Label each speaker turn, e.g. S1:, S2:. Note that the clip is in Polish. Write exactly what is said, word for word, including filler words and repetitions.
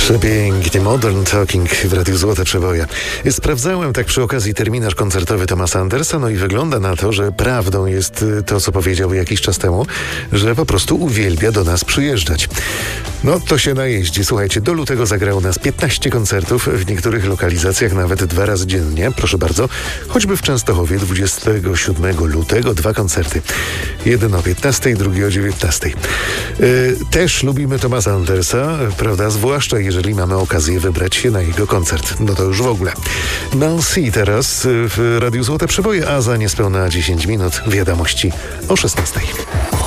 S1: Przepięknie, Modern Talking w Radiu Złote Przeboje. Sprawdzałem tak przy okazji terminarz koncertowy Thomasa Andersa, no i wygląda na to, że prawdą jest to, co powiedział jakiś czas temu, że po prostu uwielbia do nas przyjeżdżać. No to się najeździ. Słuchajcie, do lutego zagrał u nas piętnaście koncertów, w niektórych lokalizacjach nawet dwa razy dziennie, proszę bardzo. Choćby w Częstochowie dwudziestego siódmego lutego dwa koncerty. Jeden o piętnastej, drugi o dziewiętnastej. Yy, też lubimy Thomasa Andersa, prawda? Zwłaszcza jeżeli mamy okazję wybrać się na jego koncert. No to już w ogóle. Nancy teraz w Radiu Złote Przeboje, a za niespełna dziesięć minut wiadomości o szesnastej.